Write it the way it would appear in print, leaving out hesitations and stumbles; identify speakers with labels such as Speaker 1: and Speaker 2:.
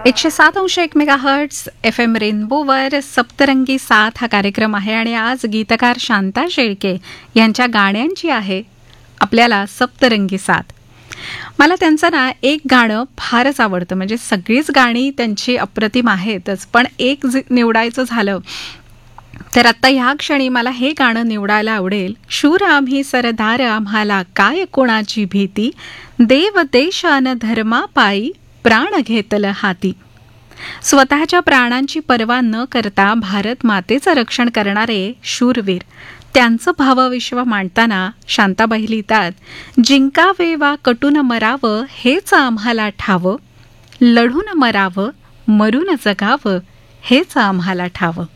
Speaker 1: 107.1 megahertz FM रेनबोवर सप्तरंगी साथ हा कार्यक्रम आहे आणि आज गीतकार शांता शेळके यांच्या गाण्यांची आहे आपल्याला सप्तरंगी साथ. मला त्यांचं ना एक गाणं फारच आवडतं, म्हणजे सगळीच गाणी त्यांची अप्रतिम आहेतच, पण एक निवडायचं झालं तर आता ह्या क्षणी मला हे गाणं निवडायला आवडेल. शूर आम्ही सरदार आम्हाला काय कोणाची भीती, देव देश अन धर्मापायी प्राण घेतलं हाती. स्वतःच्या प्राणांची पर्वा न करता भारत मातेचं रक्षण करणारे शूरवीर, त्यांचं भावविश्व मांडताना शांताबाई लिहितात, जिंकावे वा कटून मरावं हेच आम्हाला ठावं, लढून मरावं मरून जगावं हेच आम्हाला ठावं.